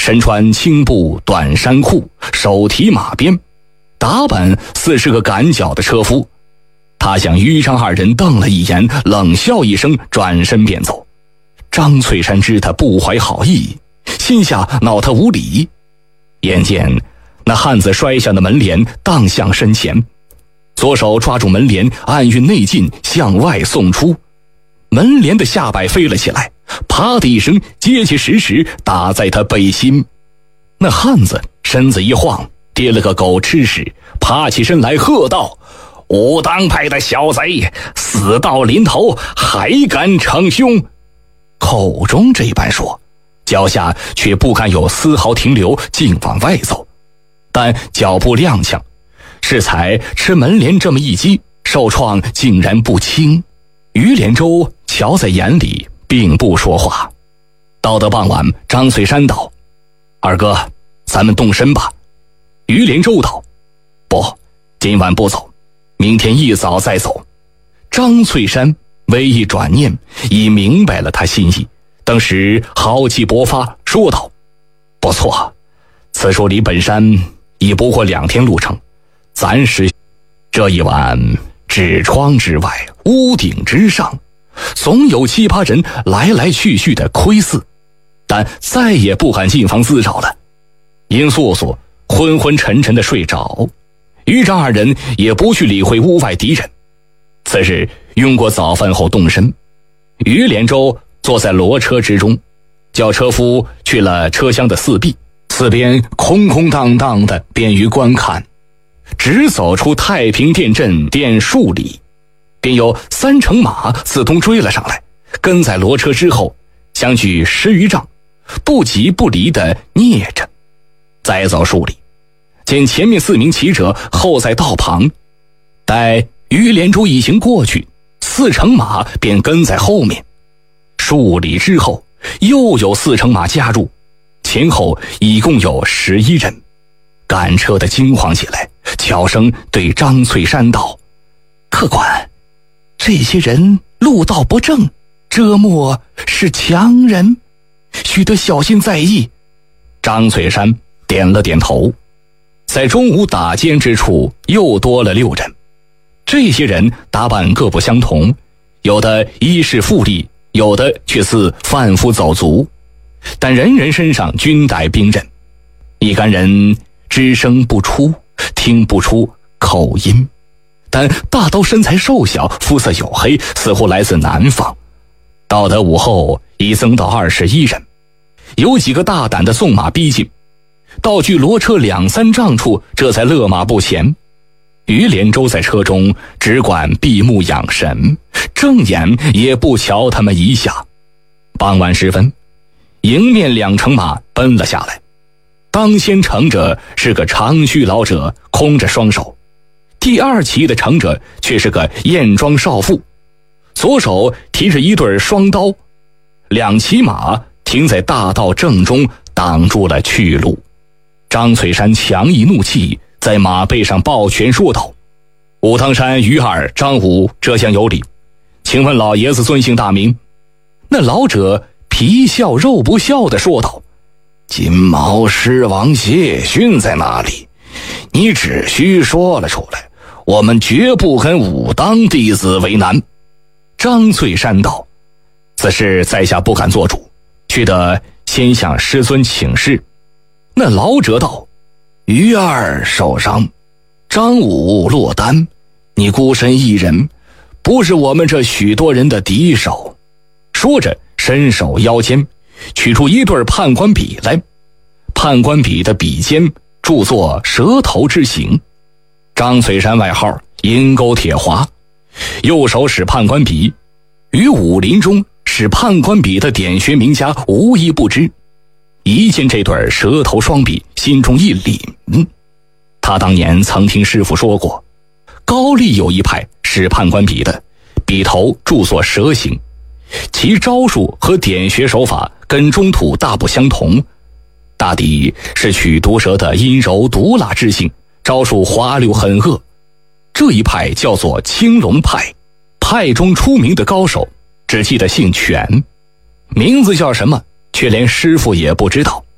身穿青布短衫裤，手提马鞭，打扮似是个赶脚的车夫。他向于张二人瞪了一眼，冷笑一声，转身便走。张翠山知他不怀好意，心下恼他无礼。眼见那汉子摔下的门帘荡向身前，左手抓住门帘，按运内劲向外送出，门帘的下摆飞了起来，啪的一声结结实实打在他背心。那汉子身子一晃，跌了个狗吃屎，爬起身来喝道：武当派的小贼，死到临头还敢逞凶！口中这般说，脚下却不敢有丝毫停留，竟往外走。但脚步踉跄，适才吃门帘这么一击，受创竟然不轻。于连州瞧在眼里，并不说话。到得傍晚，张翠山道：二哥，咱们动身吧。于连州道：不，今晚不走，明天一早再走。张翠山微一转念，已明白了他心意，当时豪气勃发，说道：不错，此处离本山已不过2天路程，暂时这一晚纸窗之外，屋顶之上，总有7、8人来来去去的窥伺，但再也不敢进房滋扰了。殷素素昏昏沉沉的睡着，于张二人也不去理会屋外敌人。次日用过早饭后动身，于连州坐在骡车之中，叫车夫去了车厢的4壁，四边空空荡荡的，便于观看。只走出太平殿镇殿数里，便有3乘马自东追了上来，跟在骡车之后，相距10余丈，不急不离地蹑着。再走数里，见前面4名骑者候在道旁，待于连州一行过去，4乘马便跟在后面。数里之后，又有4乘马加入，前后一共有11人。赶车的惊慌起来，悄声对张翠山道：客官，这些人路道不正，这莫是强人，须得小心在意。张翠山点了点头。在中午打尖之处，又多了6人。这些人打扮各不相同，有的衣饰富丽，有的却似贩夫走卒，但人人身上均带兵刃。一干人只声不出，听不出口音，但大都身材瘦小，肤色黝黑，似乎来自南方。到得午后，已增到21人。有几个大胆的纵马逼近，到距骡车2、3丈处，这才勒马步前。于连州在车中只管闭目养神，正眼也不瞧他们一下。傍晚时分，迎面2乘马奔了下来，当先乘着是个长须老者，空着双手；第2骑的乘着却是个艳妆少妇，左手提着一对双刀。2骑马停在大道正中，挡住了去路。张翠山强一怒气，在马背上抱拳说道：武当山于二、张武这厢有礼，请问老爷子尊姓大名？那老者皮笑肉不笑地说道：金毛狮王谢逊在哪里？你只需说了出来，我们绝不跟武当弟子为难。张翠山道：此事在下不敢做主，须得先向师尊请示。那老者道：于二受伤，张武落单，你孤身一人，不是我们这许多人的敌手。说着伸手腰间取出一对判官笔来，判官笔的笔尖著作蛇头之形。张翠山外号阴沟铁华，右手使判官笔，于武林中使判官笔的点学名家无一不知。一见这对蛇头双笔，心中一凛。他当年曾听师父说过，高丽有一派使判官笔的，笔头著作蛇形，其招数和点学手法跟中土大不相同，大抵是取毒蛇的阴柔毒辣之性，招数滑溜狠恶。这一派叫做青龙派，派中出名的高手只记得姓权，名字叫什么却连师傅也不知道。